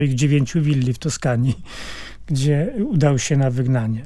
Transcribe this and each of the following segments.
9 willi w Toskanii, gdzie udał się na wygnanie.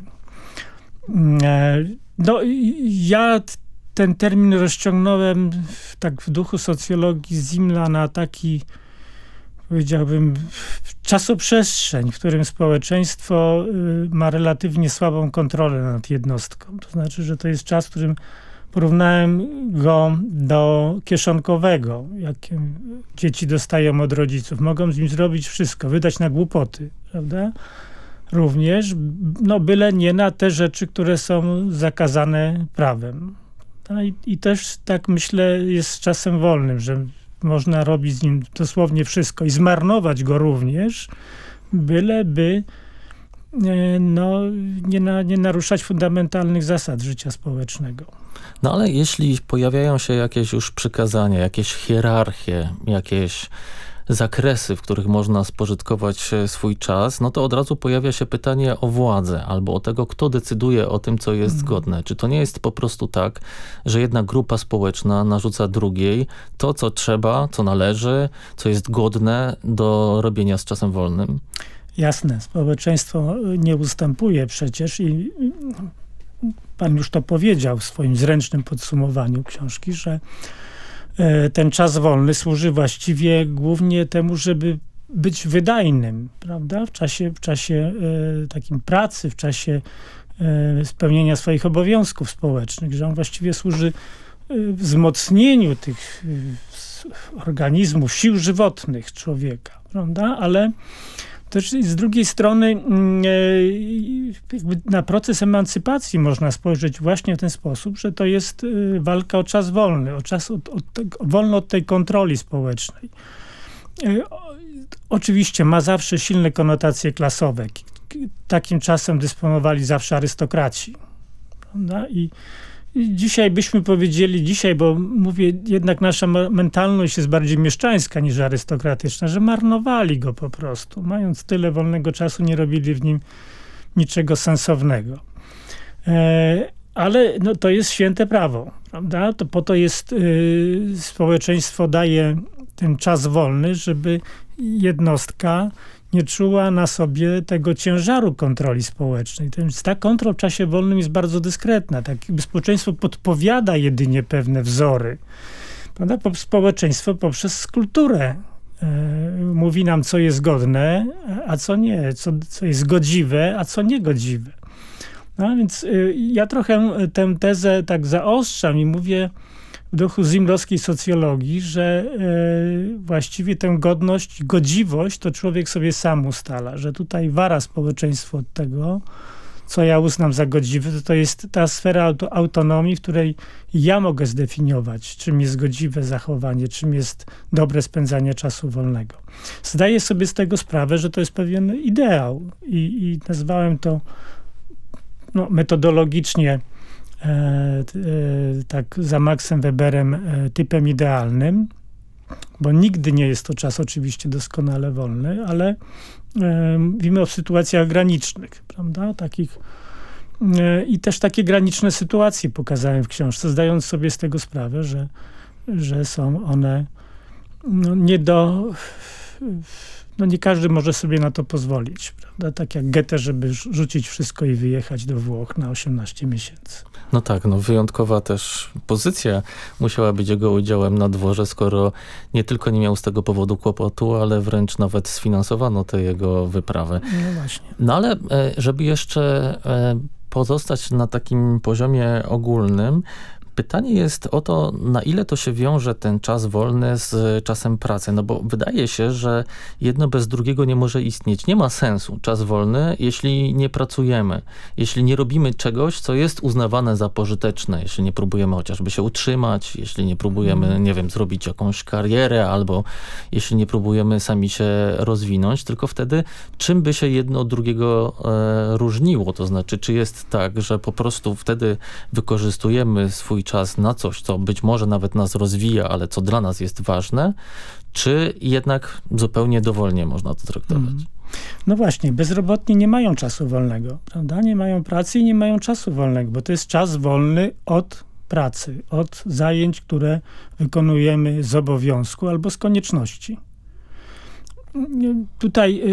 No, ja ten termin rozciągnąłem tak w duchu socjologii Zimla na taki, powiedziałbym, czasoprzestrzeń, w którym społeczeństwo ma relatywnie słabą kontrolę nad jednostką. To znaczy, że to jest czas, w którym porównałem go do kieszonkowego, jakie dzieci dostają od rodziców. Mogą z nim zrobić wszystko, wydać na głupoty, prawda? Również, no byle nie na te rzeczy, które są zakazane prawem. I też tak myślę jest z czasem wolnym, że można robić z nim dosłownie wszystko i zmarnować go również, byleby nie naruszać fundamentalnych zasad życia społecznego. No ale jeśli pojawiają się jakieś już przykazania, jakieś hierarchie, jakieś zakresy, w których można spożytkować swój czas, no to od razu pojawia się pytanie o władzę albo o tego, kto decyduje o tym, co jest zgodne. Czy to nie jest po prostu tak, że jedna grupa społeczna narzuca drugiej to, co trzeba, co należy, co jest godne do robienia z czasem wolnym? Jasne, społeczeństwo nie ustępuje przecież i pan już to powiedział w swoim zręcznym podsumowaniu książki, że ten czas wolny służy właściwie głównie temu, żeby być wydajnym, prawda? W czasie takim pracy, w czasie spełnienia swoich obowiązków społecznych, że on właściwie służy wzmocnieniu tych organizmów, sił żywotnych człowieka, prawda? Ale też z drugiej strony jakby na proces emancypacji można spojrzeć właśnie w ten sposób, że to jest walka o czas wolny, wolny od tej kontroli społecznej. Oczywiście ma zawsze silne konotacje klasowe. Takim czasem dysponowali zawsze arystokraci. Prawda? I dzisiaj byśmy powiedzieli, bo mówię, jednak nasza mentalność jest bardziej mieszczańska niż arystokratyczna, że marnowali go po prostu. Mając tyle wolnego czasu, nie robili w nim niczego sensownego. Ale no, to jest święte prawo, prawda? To po to jest społeczeństwo daje ten czas wolny, żeby jednostka nie czuła na sobie tego ciężaru kontroli społecznej. Ta kontrola w czasie wolnym jest bardzo dyskretna. Tak jakby społeczeństwo podpowiada jedynie pewne wzory. Prawda? Społeczeństwo poprzez kulturę mówi nam, co jest godne, a co nie. Co jest godziwe, a co niegodziwe. No, więc ja trochę tę tezę tak zaostrzam i mówię w duchu zimlowskiej socjologii, że właściwie tę godność, godziwość to człowiek sobie sam ustala, że tutaj wara społeczeństwo od tego, co ja uznam za godziwe, to jest ta sfera autonomii, w której ja mogę zdefiniować, czym jest godziwe zachowanie, czym jest dobre spędzanie czasu wolnego. Zdaję sobie z tego sprawę, że to jest pewien ideał i nazwałem to metodologicznie tak za Maxem Weberem typem idealnym, bo nigdy nie jest to czas oczywiście doskonale wolny, ale mówimy o sytuacjach granicznych, prawda? Takich, i też takie graniczne sytuacje pokazałem w książce, zdając sobie z tego sprawę, że są one nie każdy może sobie na to pozwolić, prawda? Tak jak Goethe, żeby rzucić wszystko i wyjechać do Włoch na 18 miesięcy. No tak, wyjątkowa też pozycja musiała być jego udziałem na dworze, skoro nie tylko nie miał z tego powodu kłopotu, ale wręcz nawet sfinansowano tę jego wyprawę. No właśnie. No ale żeby jeszcze pozostać na takim poziomie ogólnym, pytanie jest o to, na ile to się wiąże ten czas wolny z czasem pracy. No bo wydaje się, że jedno bez drugiego nie może istnieć. Nie ma sensu czas wolny, jeśli nie pracujemy. Jeśli nie robimy czegoś, co jest uznawane za pożyteczne. Jeśli nie próbujemy chociażby się utrzymać, jeśli nie próbujemy, nie wiem, zrobić jakąś karierę, albo jeśli nie próbujemy sami się rozwinąć, tylko wtedy czym by się jedno od drugiego różniło? To znaczy, czy jest tak, że po prostu wtedy wykorzystujemy swój czas na coś, co być może nawet nas rozwija, ale co dla nas jest ważne, czy jednak zupełnie dowolnie można to traktować? No właśnie, bezrobotni nie mają czasu wolnego, prawda? Nie mają pracy i nie mają czasu wolnego, bo to jest czas wolny od pracy, od zajęć, które wykonujemy z obowiązku albo z konieczności. Tutaj